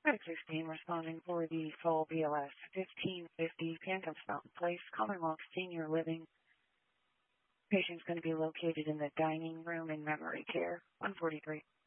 516 responding for the full BLS 1550 Phantoms Mountain Place, Commonwealth Senior Living. Patient's going to be located in the dining room in memory care, 143.